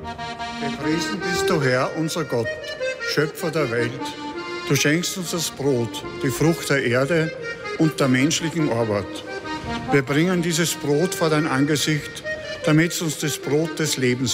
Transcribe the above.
Gepriesen bist du, Herr, unser Gott, Schöpfer der Welt. Du schenkst uns das Brot, die Frucht der Erde und der menschlichen Arbeit. Wir bringen dieses Brot vor dein Angesicht, damit es uns das Brot des Lebens